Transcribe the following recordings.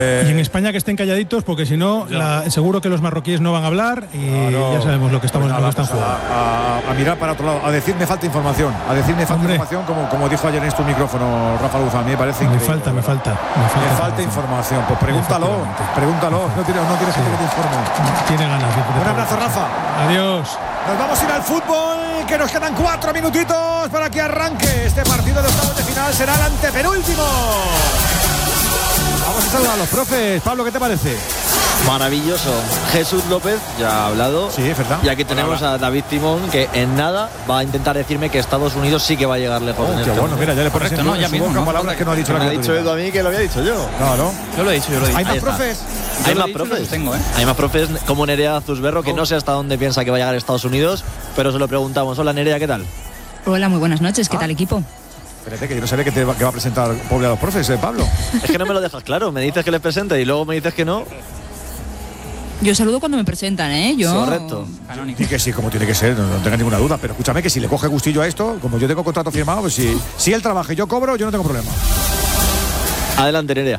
Y en España que estén calladitos, porque si no, seguro que los marroquíes no van a hablar y ya sabemos lo que están jugando. A mirar para otro lado, a decir me falta información, como dijo ayer en este micrófono Rafa Luz. A mí me parece increíble. Me falta información. Pues pregúntalo, no tienes gente que te informe. Tiene ganas. Un abrazo, Rafa. Adiós. Nos vamos a ir al fútbol, que nos quedan 4 minutitos para que arranque este partido de octavos de final. Será el antepenúltimo. Vamos a saludar a los profes. Pablo, ¿qué te parece? Maravilloso. Jesús López ya ha hablado. Sí, es verdad. Y aquí tenemos a David Timón, que en nada va a intentar decirme que Estados Unidos sí que va a llegar lejos. Qué bueno, mira, ya le pones en su boca palabras que no ha dicho la criatura. Me ha dicho Edu a mí que lo había dicho yo. Claro. Yo lo he dicho. ¿Hay más profes? Hay más profes. Hay más profes como Nerea Zusberro, que no sé hasta dónde piensa que va a llegar a Estados Unidos, pero se lo preguntamos. Hola, Nerea, ¿qué tal? Hola, muy buenas noches. ¿Qué tal, equipo? Espérate, que yo no sabía que va a presentar Pobre a los profes, Pablo. Es que no me lo dejas claro. Me dices que les presente y luego me dices que no. Yo saludo cuando me presentan, ¿eh? Correcto. Y que sí, como tiene que ser, no tenga ninguna duda. Pero escúchame, que si le coge gustillo a esto, como yo tengo contrato firmado, pues si él trabaja y yo cobro, yo no tengo problema. Adelante, Nerea.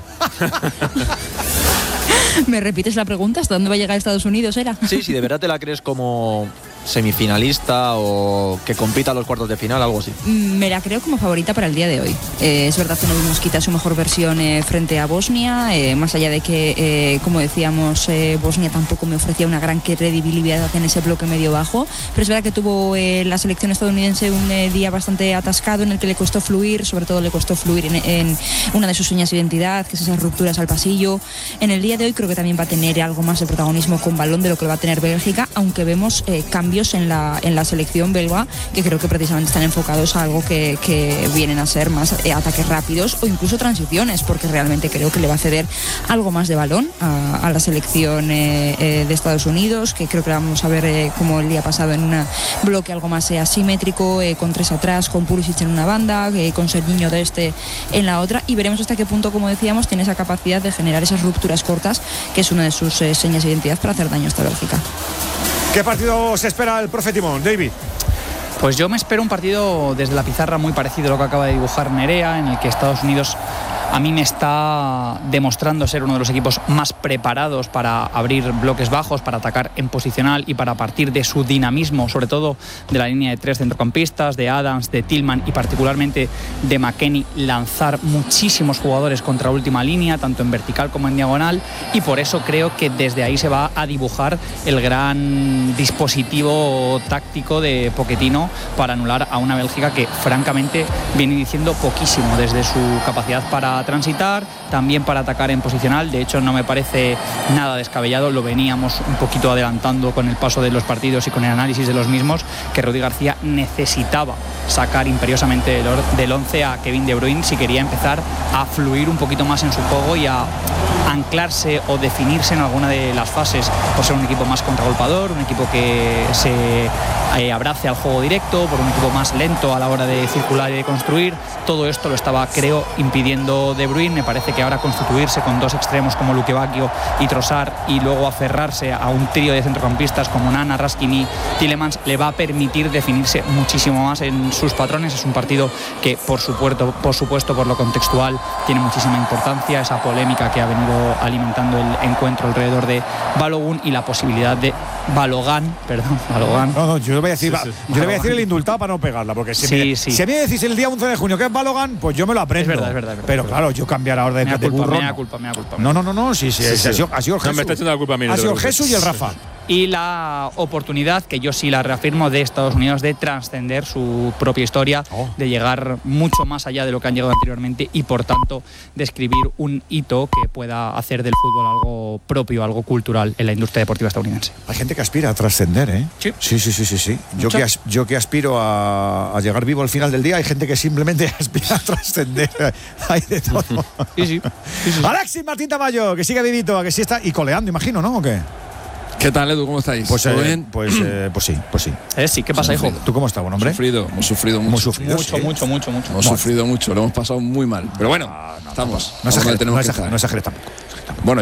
¿Me repites la pregunta? ¿Hasta dónde va a llegar Estados Unidos, era? Sí, si de verdad te la crees como semifinalista o que compita a los cuartos de final, algo así. Me la creo como favorita para el día de hoy. Es verdad que no vimos quizás su mejor versión frente a Bosnia, más allá de que, como decíamos, Bosnia tampoco me ofrecía una gran credibilidad en ese bloque medio-bajo, pero es verdad que tuvo la selección estadounidense un día bastante atascado en el que le costó fluir, sobre todo le costó fluir en una de sus señas de identidad, que es esas rupturas al pasillo. En el día de hoy creo que también va a tener algo más de protagonismo con balón de lo que va a tener Bélgica, aunque vemos cambios en la selección belga que creo que precisamente están enfocados a algo que vienen a ser más ataques rápidos o incluso transiciones, porque realmente creo que le va a ceder algo más de balón a la selección de Estados Unidos, que creo que vamos a ver como el día pasado en un bloque algo más asimétrico, con 3 atrás, con Pulisic en una banda, con Serginho de en la otra, y veremos hasta qué punto, como decíamos, tiene esa capacidad de generar esas rupturas cortas, que es una de sus señas de identidad para hacer daño a esta Bélgica. ¿Qué partido se espera el profe Timón, David? Pues yo me espero un partido desde la pizarra muy parecido a lo que acaba de dibujar Nerea, en el que Estados Unidos a mí me está demostrando ser uno de los equipos más preparados para abrir bloques bajos, para atacar en posicional y para partir de su dinamismo, sobre todo de la línea de 3 centrocampistas, de Adams, de Tillman y particularmente de McKennie, lanzar muchísimos jugadores contra última línea, tanto en vertical como en diagonal, y por eso creo que desde ahí se va a dibujar el gran dispositivo táctico de Pochettino para anular a una Bélgica que francamente viene diciendo poquísimo desde su capacidad para transitar, también para atacar en posicional. De hecho, no me parece nada descabellado, lo veníamos un poquito adelantando con el paso de los partidos y con el análisis de los mismos, que Rudy García necesitaba sacar imperiosamente del 11 a Kevin De Bruyne si quería empezar a fluir un poquito más en su juego y a anclarse o definirse en alguna de las fases, por ser un equipo más contragolpador, un equipo que se abrace al juego directo, por un equipo más lento a la hora de circular y de construir. Todo esto lo estaba, creo, impidiendo De Bruyne. Me parece que ahora constituirse con 2 extremos como Luque Bacchio y Trossard, y luego aferrarse a un trío de centrocampistas como Nana, Raskin y Tielemans, le va a permitir definirse muchísimo más en sus patrones. Es un partido que, por supuesto, por lo contextual, tiene muchísima importancia. Esa polémica que ha venido alimentando el encuentro alrededor de Balogun y la posibilidad de Balogan. No, yo le voy a decir, yo le voy a decir el indultado para no pegarla, porque si a mí me decís el día 11 de junio que es Balogan, pues yo me lo aprendo. Es verdad. Pero claro, yo cambiar ahora de burro. Me da culpa. No, sí, ha sido el Jesús. No me está echando la culpa a mí. Ha sido el Jesús y el Rafa. Y la oportunidad, que yo sí la reafirmo, de Estados Unidos de trascender su propia historia, de llegar mucho más allá de lo que han llegado anteriormente y, por tanto, de escribir un hito que pueda hacer del fútbol algo propio, algo cultural en la industria deportiva estadounidense. Hay gente que aspira a trascender, ¿eh? Sí. Yo que aspiro a llegar vivo al final del día, hay gente que simplemente aspira a trascender. Hay de todo. Sí. Alexis Martín Tamayo, que sigue vivito, que sí está y coleando, imagino, ¿no? ¿O qué? ¿Qué tal, Edu? ¿Cómo estáis? Pues bien. Pues sí. Sí, ¿qué pasa, hijo? ¿Tú cómo estás, buen hombre? Hemos sufrido mucho. Mucho. Hemos sufrido mucho, lo hemos pasado muy mal. Pero bueno, estamos. No exageres tampoco. Bueno,